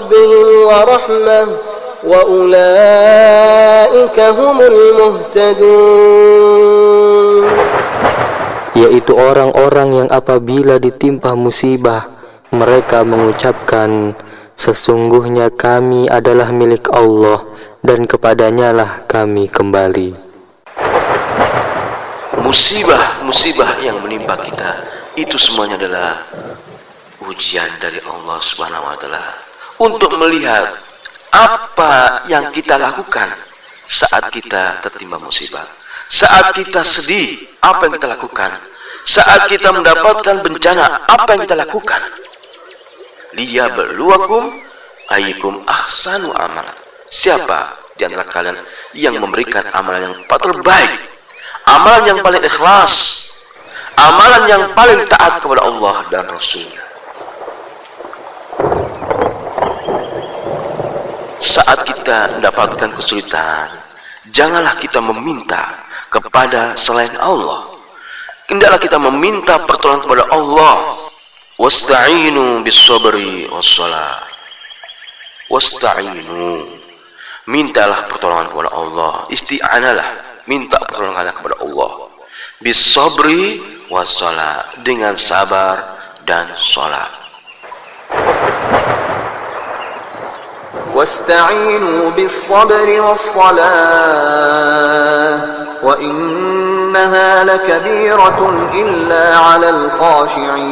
ربهم ورحمة وأولئك هم المهتدون. Yaitu orang-orang yang apabila ditimpa musibah mereka mengucapkan, sesungguhnya kami adalah milik Allah dan kepadanya lah kami kembali. Musibah yang menimpa kita itu semuanya adalah ujian dari Allah Subhanahu wa taala untuk melihat apa yang kita lakukan saat kita tertimpa musibah. Saat kita sedih, apa yang kita lakukan? Saat kita mendapatkan bencana, apa yang kita lakukan? Liyabluwakum ayyukum ahsanu amala. Siapa di antara kalian yang memberikan amalan yang terbaik, amalan yang paling ikhlas, amalan yang paling taat kepada Allah dan Rasul-Nya. Saat kita mendapatkan kesulitan, janganlah kita meminta kepada selain Allah. Hendaklah kita meminta pertolongan kepada Allah. Wasta'inu bis-sabri was-shalah. Wasta'inu, mintalah pertolongan kepada Allah. Isti'analah, minta pertolongan kepada Allah. Bis-sabri was-shalah, dengan sabar dan salat. واستعينوا بالصبر والصلاة وإنها لكبيرة إلا على الخاشعين